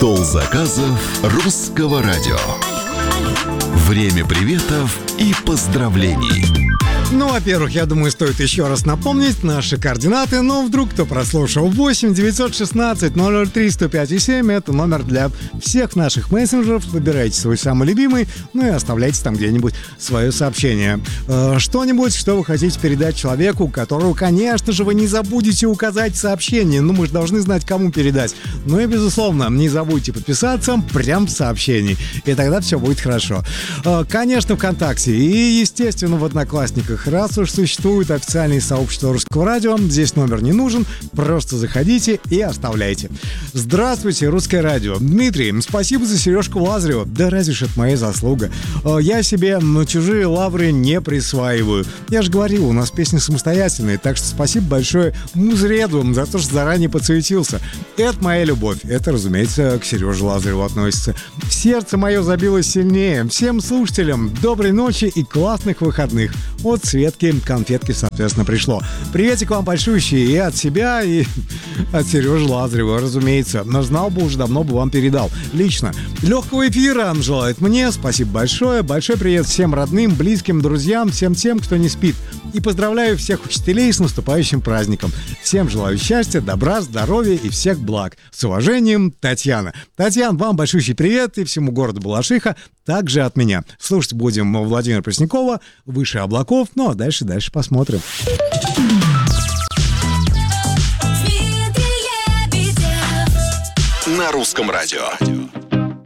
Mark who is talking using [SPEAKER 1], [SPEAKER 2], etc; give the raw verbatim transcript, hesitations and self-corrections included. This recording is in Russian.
[SPEAKER 1] Стол заказов Русского радио. Время приветов и поздравлений.
[SPEAKER 2] Ну, во-первых, я думаю, стоит еще раз напомнить наши координаты, но вдруг кто прослушал. восемь девятьсот шестнадцать ноль ноль три сто пять семь — это номер для всех наших мессенджеров. Выбирайте свой самый любимый, ну и оставляйте там где-нибудь свое сообщение. Э, что-нибудь, что вы хотите передать человеку, которого, конечно же, вы не забудете указать в сообщении. Ну, мы же должны знать, кому передать. Ну и, безусловно, не забудьте подписаться прямо в сообщении, и тогда все будет хорошо. Э, конечно, ВКонтакте и, естественно, в Одноклассниках. Раз уж существует официальное сообщество Русского радио, здесь номер не нужен, просто заходите и оставляйте. Здравствуйте, Русское радио. Дмитрий, спасибо за сережку Лазареву. Да разве ж это моя заслуга. Я себе чужие лавры не присваиваю. Я же говорил, у нас песни самостоятельные, так что спасибо большое Музреду за то, что заранее подсуетился. Это моя любовь. Это, разумеется, к Сереже Лазареву относится. Сердце мое забилось сильнее. Всем слушателям доброй ночи и классных выходных. От Светки конфетки, соответственно, пришло. Приветик вам большущий и от себя, и от Сережи Лазарева, разумеется. Но знал бы, уже давно бы вам передал. Лично. Легкого эфира он желает мне. Спасибо большое. Большой привет всем родным, близким, друзьям, всем тем, кто не спит. И поздравляю всех учителей с наступающим праздником. Всем желаю счастья, добра, здоровья и всех благ. С уважением, Татьяна. Татьяна, вам большущий привет и всему городу Балашиха. Также от меня. Слушать будем Владимира Преснякова, «Выше облаков». Ну, а дальше, дальше посмотрим.
[SPEAKER 1] На Русском радио.